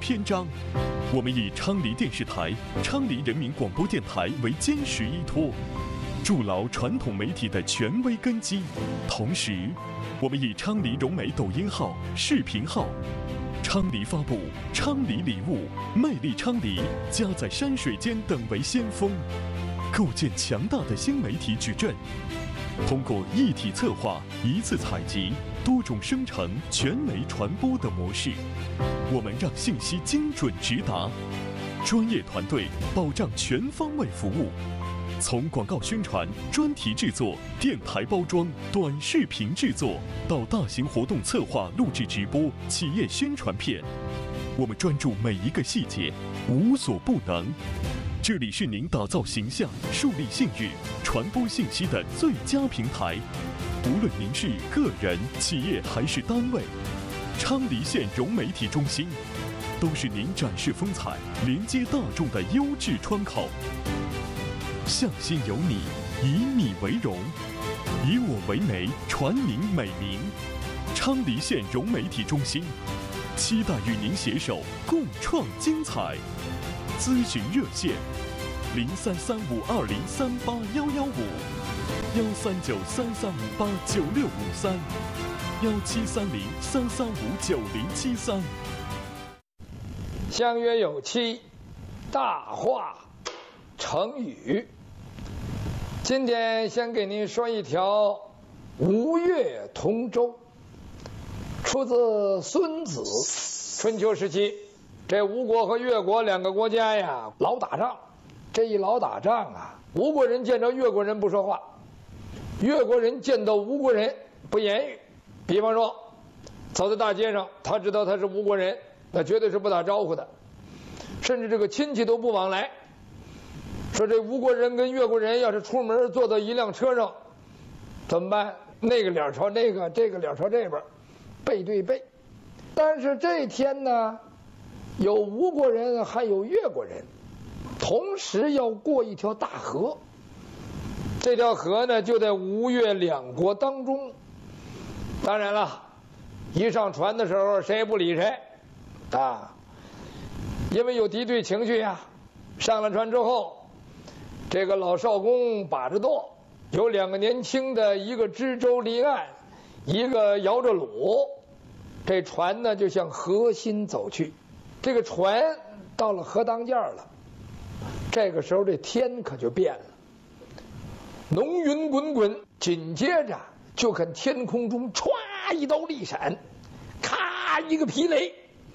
篇章。我们以昌黎电视台、昌黎人民广播电台为坚实依托，筑牢传统媒体的权威根基。同时，我们以昌黎融媒抖音号、视频号、昌黎发布、昌黎礼物、魅力昌黎、家在山水间等为先锋，构建强大的新媒体矩阵。通过一体策划、一次采集、多种生成、全媒传播的模式，我们让信息精准直达，专业团队保障全方位服务。从广告宣传、专题制作、电台包装、短视频制作，到大型活动策划、录制直播、企业宣传片，我们专注每一个细节，无所不能。这里是您打造形象、树立信誉、传播信息的最佳平台。无论您是个人、企业还是单位，昌黎县融媒体中心都是您展示风采、连接大众的优质窗口。向心有你，以你为荣，以我为媒，传您美名。昌黎县融媒体中心，期待与您携手共创精彩。咨询热线：033520381155，1393389653，173033599073。 相约有期，大话成语。今天先给您说一条吴越同舟，出自孙子。春秋时期，这吴国和越国两个国家呀，老打仗。这一老打仗啊，吴国人见着越国人不说话，越国人见到吴国人不言语。比方说，走在大街上，他知道他是吴国人，那绝对是不打招呼的，甚至这个亲戚都不往来。说这吴国人跟越国人要是出门坐到一辆车上，怎么办？那个脸朝那个，这个脸朝这边，背对背。但是这天呢，有吴国人还有越国人，同时要过一条大河。这条河呢，就在吴越两国当中。当然了，一上船的时候，谁也不理谁啊，因为有敌对情绪呀。上了船之后，这个老少公把着舵，有两个年轻的，一个支舟离岸，一个摇着橹。这船呢就向河心走去。这个船到了河当间了，这个时候这天可就变了，浓云滚滚，紧接着就看天空中歘一道利闪，咔一个霹雷，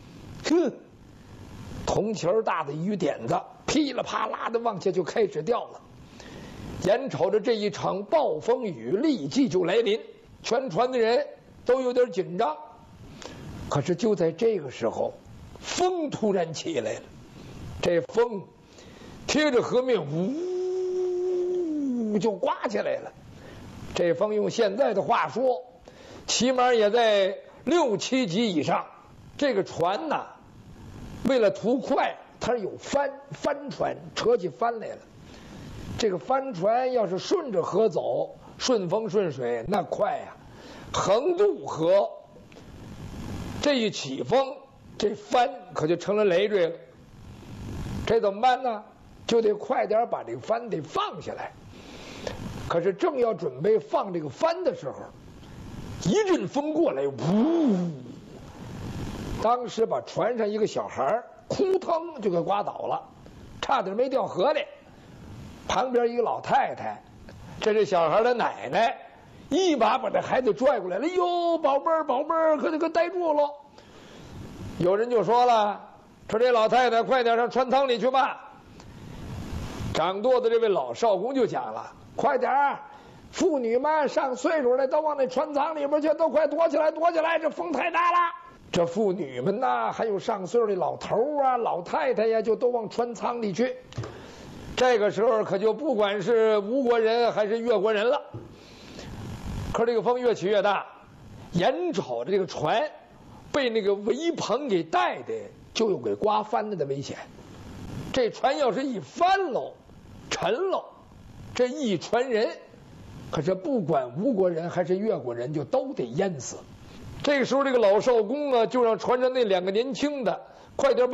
铜钱大的雨点子噼里啪啦的往下就开始掉了。眼瞅着这一场暴风雨立即就来临，全船的人都有点紧张。可是就在这个时候，风突然起来了，这风贴着河面呜就刮起来了。这风用现在的话说，起码也在6、7级以上。这个船呢，为了图快，它是有帆船，扯起帆来了。这个帆船要是顺着河走，顺风顺水，那快呀！横渡河，这一起风，这帆可就成了累赘了。这怎么办呢？就得快点把这个帆得放下来。可是正要准备放这个帆的时候，一阵风过来，呜！当时把船上一个小孩扑腾就给刮倒了，差点没掉河里。旁边一个老太太，这是小孩的奶奶，一把把这孩子拽过来了。哎呦，宝贝儿，宝贝儿，可呆住了。有人就说了，说这老太太快点上船舱里去吧。掌舵的这位老少公就讲了，快点儿，妇女们上岁数了都往那船舱里边去，都快躲起来，躲起来，这风太大了。这妇女们呐，还有上岁数的老头啊、老太太呀，就都往船舱里去。这个时候可就不管是吴国人还是越国人了。可这个风越起越大，眼瞅着这个船被那个围棚给带的，就有给刮翻了的危险。这船要是一翻喽，沉喽，这一船人，可是不管吴国人还是越国人，就都得淹死。这个时候，这个老少公啊，就让船上那2个年轻的快点把